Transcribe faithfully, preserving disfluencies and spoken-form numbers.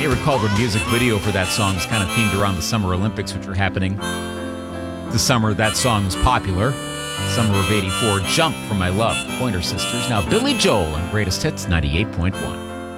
may recall the music video for that song is kind of themed around the Summer Olympics, which are happening the summer that song was popular. Summer of eighty-four, Jump from My Love, Pointer Sisters. Now Billy Joel on Greatest Hits ninety-eight point one.